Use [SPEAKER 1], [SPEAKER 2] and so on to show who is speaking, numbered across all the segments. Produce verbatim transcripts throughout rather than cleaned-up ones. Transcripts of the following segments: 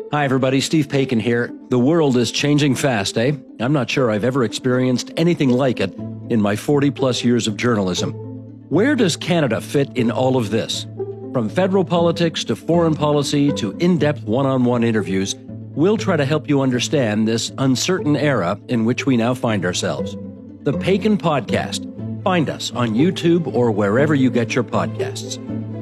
[SPEAKER 1] Hi, everybody. Steve Paikin here. The world is changing fast, eh? I'm not sure I've ever experienced anything like it in my forty-plus years of journalism. Where does Canada fit in all of this? From federal politics to foreign policy to in-depth one-on-one interviews, we'll try to help you understand this uncertain era in which we now find ourselves. The Paikin Podcast. Find us on YouTube or wherever you get your podcasts.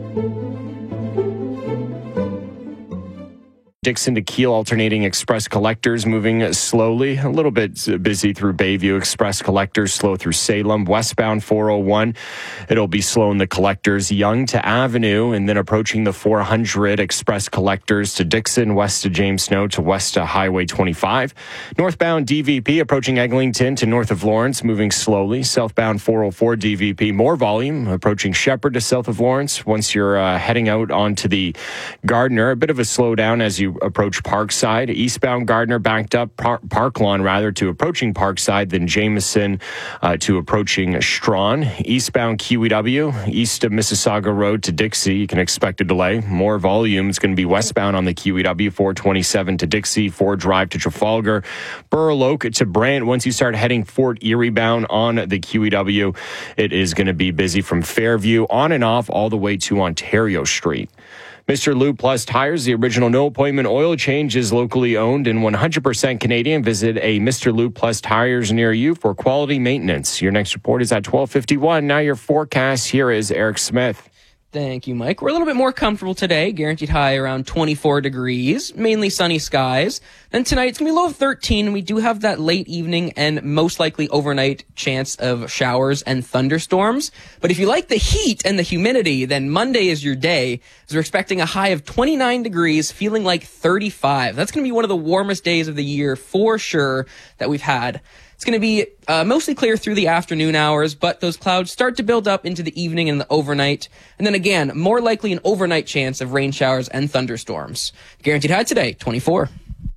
[SPEAKER 2] Dixon to Kiel alternating express collectors moving slowly. A little bit busy through Bayview. Express collectors slow through Salem. Westbound four oh one, it'll be slow in the collectors. Young to Avenue, and then approaching the four hundred express collectors to Dixon, west to James Snow to west to Highway twenty-five. Northbound D V P approaching Eglinton to north of Lawrence, moving slowly. Southbound four oh four D V P, more volume, approaching Shepherd to south of Lawrence. Once you're uh, heading out onto the Gardiner, a bit of a slowdown as you approach Parkside. Eastbound Gardiner backed up, Par- Park Lawn rather, to approaching Parkside, then Jameson uh, to approaching Strawn. Eastbound Q E W, east of Mississauga Road to Dixie, you can expect a delay. More volume. It's going to be westbound on the Q E W, four twenty-seven to Dixie, four Drive to Trafalgar, Burloak to Brant. Once you start heading Fort Erie bound on the Q E W, it is going to be busy from Fairview on and off all the way to Ontario Street. Mister Lube Plus Tires, the original no-appointment oil change, is locally owned and one hundred percent Canadian. Visit a Mister Lube Plus Tires near you for quality maintenance. Your next report is at twelve fifty-one. Now your forecast. Here is Eric Smith.
[SPEAKER 3] Thank you, Mike. We're a little bit more comfortable today. Guaranteed high around twenty-four degrees, mainly sunny skies. Then tonight it's going to be low of thirteen. We do have that late evening and most likely overnight chance of showers and thunderstorms. But if you like the heat and the humidity, then Monday is your day, as we're expecting a high of twenty-nine degrees, feeling like thirty-five. That's going to be one of the warmest days of the year for sure that we've had. It's going to be uh, mostly clear through the afternoon hours, but those clouds start to build up into the evening and the overnight. And then again, more likely an overnight chance of rain showers and thunderstorms. Guaranteed high today, twenty-four.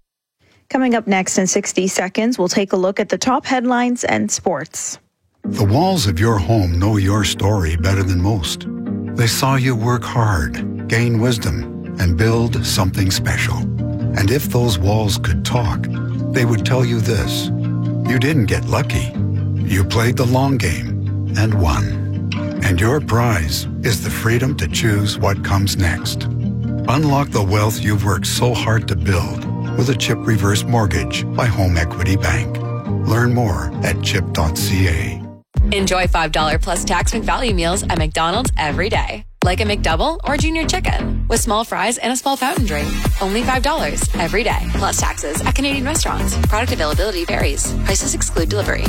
[SPEAKER 4] Coming up next in sixty seconds, we'll take a look at the top headlines and sports.
[SPEAKER 5] The walls of your home know your story better than most. They saw you work hard, gain wisdom, and build something special. And if those walls could talk, they would tell you this. You didn't get lucky. You played the long game and won. And your prize is the freedom to choose what comes next. Unlock the wealth you've worked so hard to build with a CHIP reverse mortgage by Home Equity Bank. Learn more at chip dot c a.
[SPEAKER 6] Enjoy five dollars plus tax McValue meals at McDonald's every day. Like a McDouble or Junior Chicken with small fries and a small fountain drink. Only five dollars every day. Plus taxes at Canadian restaurants. Product availability varies. Prices exclude delivery.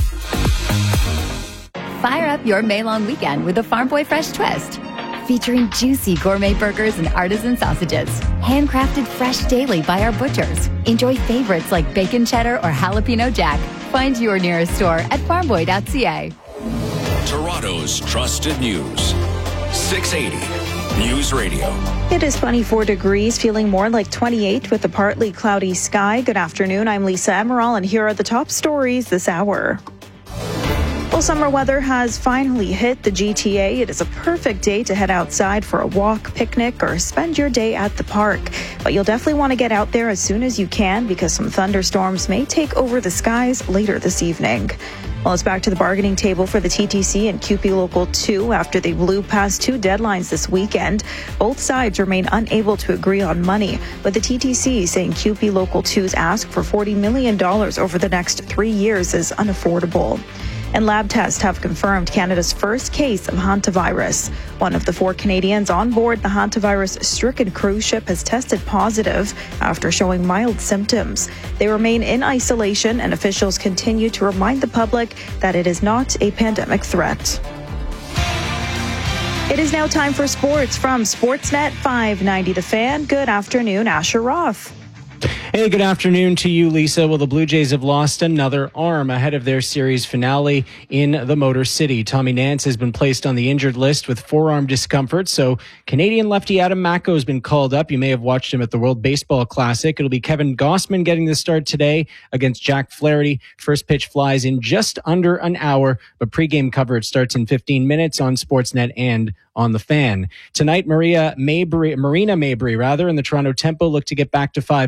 [SPEAKER 7] Fire up your May-long weekend with a Farm Boy Fresh twist. Featuring juicy gourmet burgers and artisan sausages. Handcrafted fresh daily by our butchers. Enjoy favorites like bacon cheddar or jalapeno jack. Find your nearest store at farm boy dot c a.
[SPEAKER 8] Toronto's trusted news. six eighty News Radio.
[SPEAKER 4] It is twenty-four degrees, feeling more like twenty-eight with a partly cloudy sky. Good afternoon, I'm Lisa Emerald, and here are the top stories this hour. Well, summer weather has finally hit the G T A. It is a perfect day to head outside for a walk, picnic, or spend your day at the park. But you'll definitely want to get out there as soon as you can because some thunderstorms may take over the skies later this evening. Well, it's back to the bargaining table for the T T C and C U P E Local two after they blew past two deadlines this weekend. Both sides remain unable to agree on money, with the T T C saying C U P E Local two's ask for forty million dollars over the next three years is unaffordable. And lab tests have confirmed Canada's first case of hantavirus. One of the four Canadians on board the hantavirus-stricken cruise ship has tested positive after showing mild symptoms. They remain in isolation, and officials continue to remind the public that it is not a pandemic threat. It is now time for sports from Sportsnet five ninety The Fan. Good afternoon, Asher Roth.
[SPEAKER 9] Hey, good afternoon to you, Lisa. Well, the Blue Jays have lost another arm ahead of their series finale in the Motor City. Tommy Nance has been placed on the injured list with forearm discomfort, so Canadian lefty Adam Macko has been called up. You may have watched him at the World Baseball Classic. It'll be Kevin Gossman getting the start today against Jack Flaherty. First pitch flies in just under an hour, but pregame coverage starts in fifteen minutes on Sportsnet and on The Fan. Tonight, Maria Mabry, Marina Mabry, rather, and the Toronto Tempo look to get back to five